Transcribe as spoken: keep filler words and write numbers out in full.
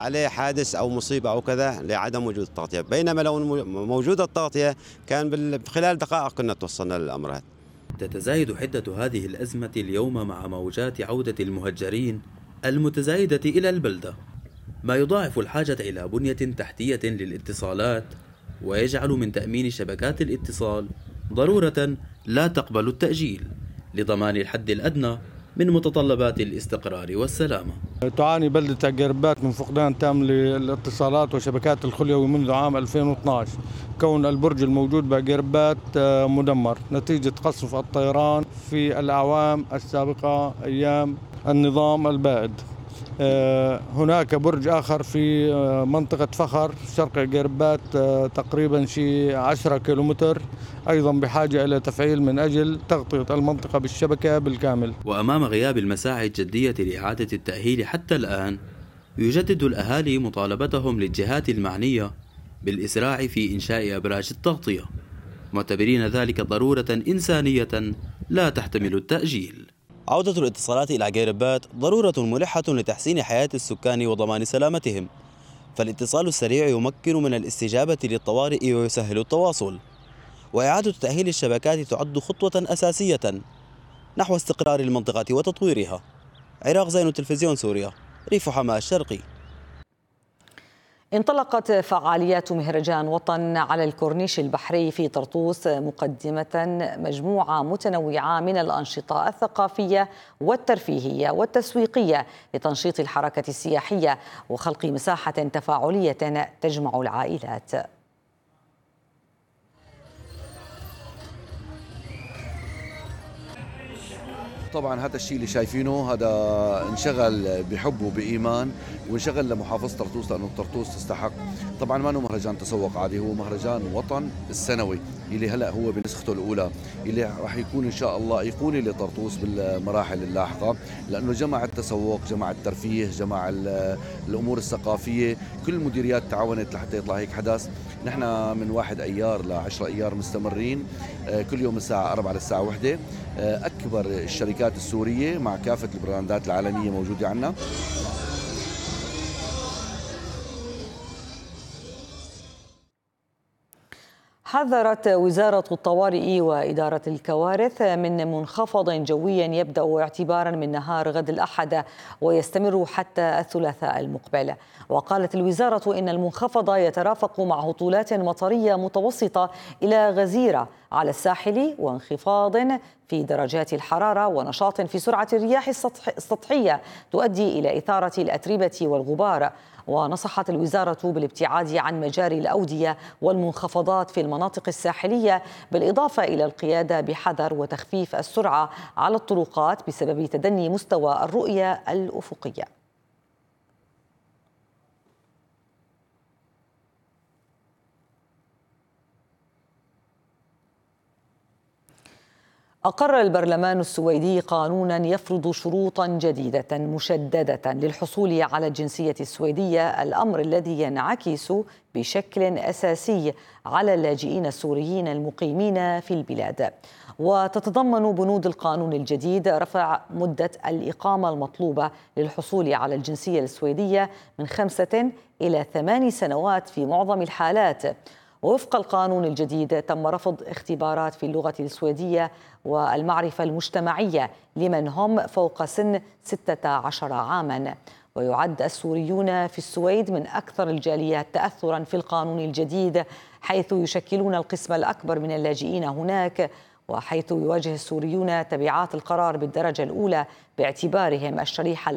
عليه حادث أو مصيبة أو كذا لعدم وجود التغطية، بينما لو موجودة التغطية كان خلال دقائق كنا توصلنا للأمر هذا. تتزايد حدة هذه الأزمة اليوم مع موجات عودة المهجرين المتزايدة إلى البلدة، ما يضاعف الحاجة إلى بنية تحتية للاتصالات، ويجعل من تأمين شبكات الاتصال ضرورة لا تقبل التأجيل لضمان الحد الأدنى من متطلبات الاستقرار والسلامة. تعاني بلدة عقيربات من فقدان تام للاتصالات وشبكات الخليوي منذ عام ألفين واثني عشر، كون البرج الموجود بعقيربات مدمر نتيجة قصف الطيران في الأعوام السابقة أيام النظام البائد. هناك برج آخر في منطقة فخر شرق عقيربات تقريبا شي عشرة كيلومتر، أيضا بحاجة إلى تفعيل من أجل تغطية المنطقة بالشبكة بالكامل. وأمام غياب المساعي الجدية لإعادة التأهيل حتى الآن، يجدد الأهالي مطالبتهم للجهات المعنية بالإسراع في إنشاء أبراج التغطية، معتبرين ذلك ضرورة إنسانية لا تحتمل التأجيل. عودة الاتصالات إلى عقيربات ضرورة ملحة لتحسين حياة السكان وضمان سلامتهم، فالاتصال السريع يمكن من الاستجابة للطوارئ ويسهل التواصل، وإعادة تأهيل الشبكات تعد خطوة أساسية نحو استقرار المنطقة وتطويرها. عراق زين، تلفزيون سوريا، ريف حماة الشرقي. انطلقت فعاليات مهرجان وطن على الكورنيش البحري في طرطوس مقدمة مجموعة متنوعة من الأنشطة الثقافية والترفيهية والتسويقية لتنشيط الحركة السياحية وخلق مساحة تفاعلية تجمع العائلات. طبعا هذا الشيء اللي شايفينه هذا انشغل بحب وبإيمان، وانشغل لمحافظة طرطوس لأنه طرطوس تستحق. طبعا ما هو مهرجان تسوق عادي، هو مهرجان وطن السنوي اللي هلا هو بنسخته الأولى، اللي راح يكون إن شاء الله أيقوني لطرطوس بالمراحل اللاحقة، لأنه جمع التسوق، جمع الترفيه، جمع الأمور الثقافية، كل المديريات تعاونت لحتى يطلع هيك حدث. نحن من واحد أيار لعشرة أيار مستمرين، كل يوم الساعة أربعة للساعة واحدة. أكبر الشركات السورية مع كافة البراندات العالمية موجودة عنا. حذرت وزارة الطوارئ وإدارة الكوارث من منخفض جوي يبدأ اعتبارا من نهار غد الأحد ويستمر حتى الثلاثاء المقبل. وقالت الوزارة إن المنخفض يترافق مع هطولات مطرية متوسطة إلى غزيرة على الساحل، وانخفاض في درجات الحرارة، ونشاط في سرعة الرياح السطحية تؤدي إلى إثارة الأتربة والغبار. ونصحت الوزارة بالابتعاد عن مجاري الأودية والمنخفضات في المناطق الساحلية، بالإضافة إلى القيادة بحذر وتخفيف السرعة على الطرقات بسبب تدني مستوى الرؤية الأفقية. أقر البرلمان السويدي قانونا يفرض شروطا جديدة مشددة للحصول على الجنسية السويدية، الأمر الذي ينعكس بشكل أساسي على اللاجئين السوريين المقيمين في البلاد. وتتضمن بنود القانون الجديد رفع مدة الإقامة المطلوبة للحصول على الجنسية السويدية من خمسة إلى ثمان سنوات في معظم الحالات. ووفق القانون الجديد تم رفض اختبارات في اللغة السويدية والمعرفة المجتمعية لمن هم فوق سن ستة عشر عاما. ويعد السوريون في السويد من أكثر الجاليات تأثرا في القانون الجديد، حيث يشكلون القسم الأكبر من اللاجئين هناك، وحيث يواجه السوريون تبعات القرار بالدرجة الأولى باعتبارهم الشريحة